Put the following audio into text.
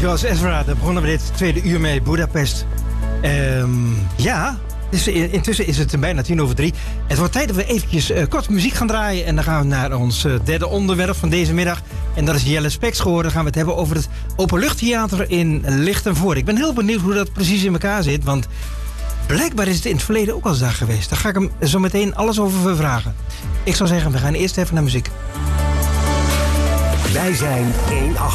Dankjewel, Ezra. Daar begonnen we dit tweede uur mee, Budapest. Ja, dus intussen is het bijna 3:10. Het wordt tijd dat we eventjes kort muziek gaan draaien. En dan gaan we naar ons derde onderwerp van deze middag. En dat is Jelle Spekschoor. Dan gaan we het hebben over het Openluchttheater in Lichtenvoorde. Ik ben heel benieuwd hoe dat precies in elkaar zit. Want blijkbaar is het in het verleden ook al eens daar geweest. Daar ga ik hem zo meteen alles over vragen. Ik zou zeggen, we gaan eerst even naar muziek. Wij zijn 1/8.